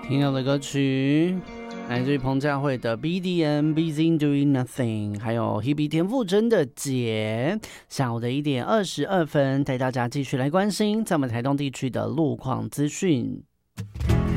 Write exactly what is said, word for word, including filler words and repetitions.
听到的歌曲来自于彭佳慧的 B D M Busy Doing Nothing， 还有 Hebe 田馥甄的姐。下午的一点二十二分，带大家继续来关心在我们台东地区的路况资讯。